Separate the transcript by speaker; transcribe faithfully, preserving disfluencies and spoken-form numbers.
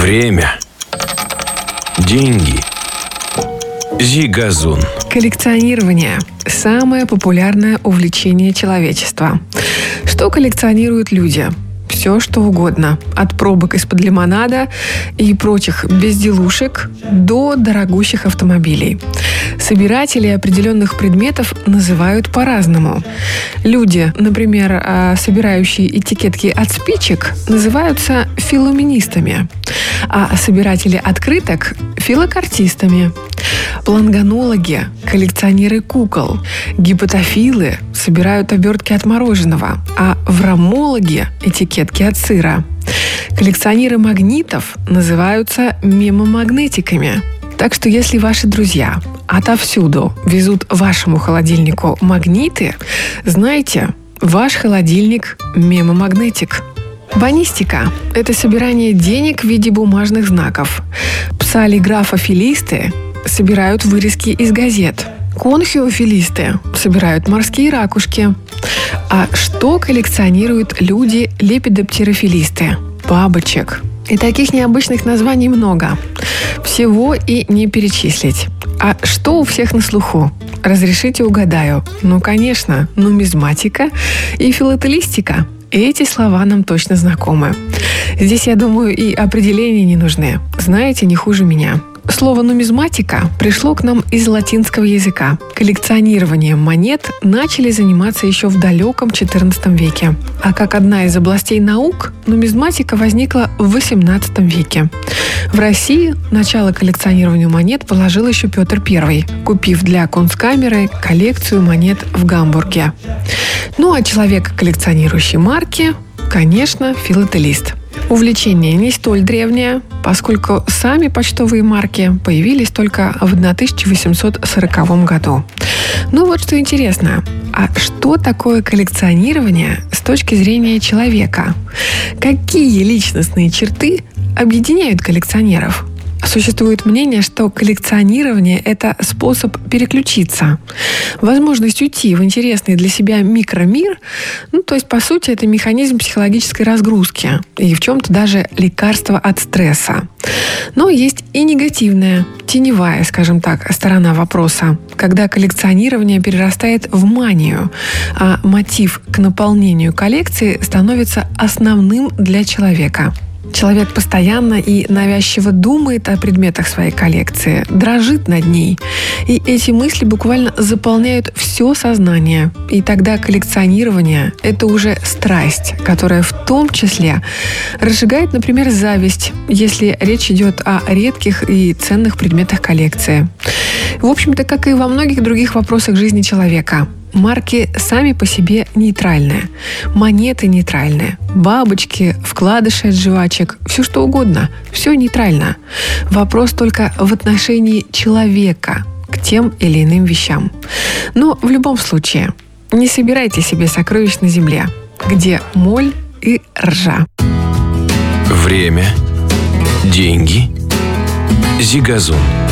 Speaker 1: Время. Деньги. Зигазун.
Speaker 2: Коллекционирование – самое популярное увлечение человечества. Что коллекционируют люди? Все, что угодно. От пробок из-под лимонада и прочих безделушек до дорогущих автомобилей. Собиратели определенных предметов называют по-разному. Люди, например, собирающие этикетки от спичек, называются филуминистами, а собиратели открыток – филокартистами. Планганологи – коллекционеры кукол. Гипотофилы собирают обертки от мороженого, а врамологи – этикетки от сыра. Коллекционеры магнитов называются мемомагнетиками. Так что если ваши друзья отовсюду везут вашему холодильнику магниты, знайте, ваш холодильник – мемомагнетик. Бонистика – это собирание денег в виде бумажных знаков. Псалиграфофилисты собирают вырезки из газет. Конхиофилисты собирают морские ракушки. А что коллекционируют люди-лепидоптерофилисты? Бабочек. И таких необычных названий много. Всего и не перечислить. А что у всех на слуху? Разрешите угадаю. Ну, конечно, нумизматика и филателистика. Эти слова нам точно знакомы. Здесь, я думаю, и определения не нужны. Знаете, не хуже меня. Слово «нумизматика» пришло к нам из латинского языка. Коллекционированием монет начали заниматься еще в далеком четырнадцатом веке. А как одна из областей наук, нумизматика возникла в восемнадцатом веке. В России начало коллекционированию монет положил еще Петр Первый, купив для Кунсткамеры коллекцию монет в Гамбурге. Ну а человек, коллекционирующий марки, конечно, филателист. Увлечение не столь древнее, поскольку сами почтовые марки появились только в тысяча восемьсот сороковом году. Ну вот что интересно, а что такое коллекционирование с точки зрения человека? Какие личностные черты объединяют коллекционеров? Существует мнение, что коллекционирование – это способ переключиться, возможность уйти в интересный для себя микромир. Ну, то есть, по сути, это механизм психологической разгрузки и в чем-то даже лекарство от стресса. Но есть и негативная, теневая, скажем так, сторона вопроса, когда коллекционирование перерастает в манию, а мотив к наполнению коллекции становится основным для человека. Человек постоянно и навязчиво думает о предметах своей коллекции, дрожит над ней. И эти мысли буквально заполняют все сознание. И тогда коллекционирование – это уже страсть, которая в том числе разжигает, например, зависть, если речь идет о редких и ценных предметах коллекции. В общем-то, как и во многих других вопросах жизни человека. Марки сами по себе нейтральные, монеты нейтральные, бабочки, вкладыши от жвачек, все что угодно, все нейтрально. Вопрос только в отношении человека к тем или иным вещам. Но в любом случае, не собирайте себе сокровищ на земле, где моль и ржа.
Speaker 1: Время. Деньги. Зигазун.